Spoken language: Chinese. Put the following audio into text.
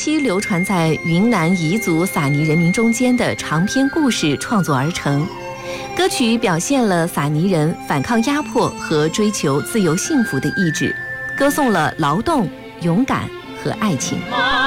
期流传在云南彝族撒尼人民中间的长篇故事创作而成。歌曲表现了撒尼人反抗压迫和追求自由幸福的意志，歌颂了劳动、勇敢和爱情。